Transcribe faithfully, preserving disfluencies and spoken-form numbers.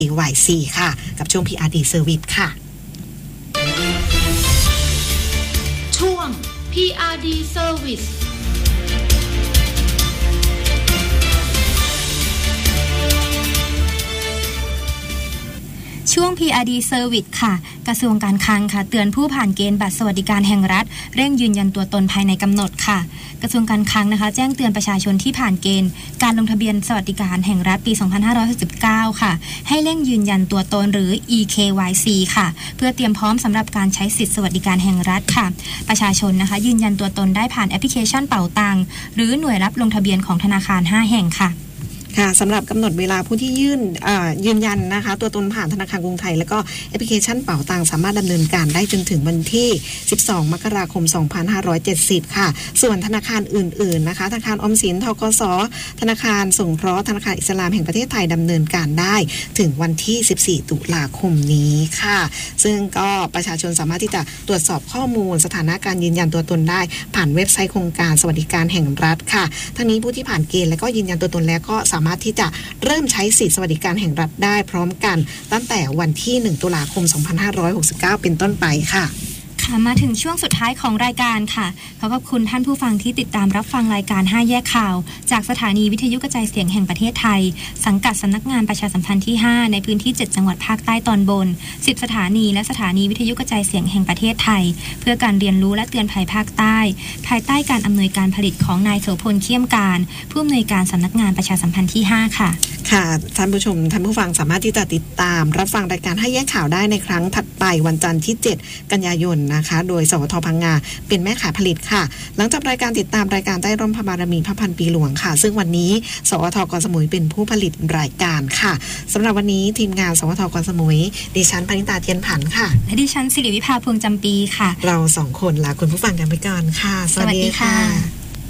วาย ซี ค่ะกับช่วง พี อาร์ ดี Service ค่ะช่วง พี อาร์ ดี Service ช่วง พี อาร์ ดี Service ค่ะกระทรวงการคลังค่ะเตือนผู้ผ่านเกณฑ์บัตรสวัสดิการแห่งรัฐเร่งยืนยันตัวตนภายในกำหนดค่ะกระทรวงการคลังนะคะแจ้งเตือนประชาชนที่ผ่านเกณฑ์การลงทะเบียนสวัสดิการแห่งรัฐปีสองพันห้าร้อยหกสิบเก้าค่ะให้เร่งยืนยันตัวตนหรือ อี เค วาย ซี ค่ะเพื่อเตรียมพร้อมสำหรับการใช้สิทธิสวัสดิการแห่งรัฐค่ะประชาชนนะคะยืนยันตัวตนได้ผ่านแอปพลิเคชันเป๋าตังค์หรือหน่วยรับลงทะเบียนของธนาคารห้าแห่งค่ะค่ะสำหรับกำหนดเวลาผู้ที่ยื่นยืนยันนะคะตัวตนผ่านธนาคารกรุงไทยแล้วก็แอปพลิเคชันเป๋าตังสามารถดำเนินการได้จนถึงวันที่สิบสองมกราคมสองพันห้าร้อยเจ็ดสิบค่ะส่วนธนาคารอื่นๆนะคะธนาคารออมสินธกสธนาคารสงเคราะห์ธนาคารอิสลามแห่งประเทศไทยดำเนินการได้ถึงวันที่สิบสี่ตุลาคมนี้ค่ะซึ่งก็ประชาชนสามารถที่จะตรวจสอบข้อมูลสถานะการยืนยันตัวตนได้ผ่านเว็บไซต์โครงการสวัสดิการแห่งรัฐค่ะทั้งนี้ผู้ที่ผ่านเกณฑ์และก็ยืนยันตัวตนแล้วก็สามารถที่จะเริ่มใช้สิทธิสวัสดิการแห่งรัฐได้พร้อมกันตั้งแต่วันที่หนึ่งตุลาคมสองพันห้าร้อยหกสิบเก้าเป็นต้นไปค่ะค่ะมาถึงช่วงสุดท้ายของรายการค่ะขอขอบคุณท่านผู้ฟังที่ติดตามรับฟังรายการห้าแยกข่าวจากสถานีวิทยุกระจายเสียงแห่งประเทศไทยสังกัดสำนักงานประชาสัมพันธ์ที่ห้าในพื้นที่เจ็ดจังหวัดภาคใต้ตอนบนสิบสถานีและสถานีวิทยุกระจายเสียงแห่งประเทศไทยเพื่อการเรียนรู้และเตือนภัยภาคใต้ภายใต้การอำนวยการผลิตของนายโสพลเขี้ยมการผู้อำนวยการสำนักงานประชาสัมพันธ์ที่ห้าค่ะค่ะท่านผู้ชมท่านผู้ฟังสามารถที่จะติดตามรับฟังรายการห้าแยกข่าวได้ในครั้งถัดไปวันจันทร์ที่เจ็ดกันยายนนะคะโดยสวท.พังงาเป็นแม่ขายผลิตค่ะหลังจากรายการติดตามรายการใต้ร่มพระบารมีพระพันปีหลวงค่ะซึ่งวันนี้สวท.เกาะสมุยเป็นผู้ผลิตรายการค่ะสำหรับวันนี้ทีมงานสวท.เกาะสมุยดิฉันปณิตาเทียนผันค่ะและดิฉันสิริวิภาพวงจำปีค่ะเราสองคนลาคุณผู้ฟังกันไปก่อนค่ะสวัสดีค่ะ